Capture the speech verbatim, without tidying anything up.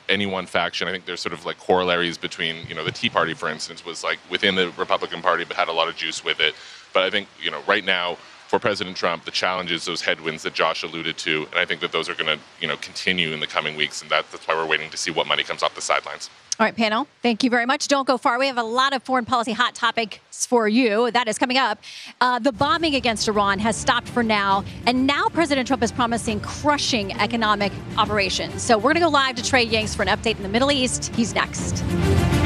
any one faction. I think there's sort of like corollaries between, you know, the Tea Party, for instance, was like within the Republican Party, but had a lot of juice with it. But I think, you know, right now for President Trump, the challenge is those headwinds that Josh alluded to. And I think that those are going to, you know, continue in the coming weeks. And that, that's why we're waiting to see what money comes off the sidelines. All right, panel, thank you very much. Don't go far. We have a lot of foreign policy hot topics for you. That is coming up. Uh, the bombing against Iran has stopped for now. And now President Trump is promising crushing economic operations. So we're going to go live to Trey Yingst for an update in the Middle East. He's next.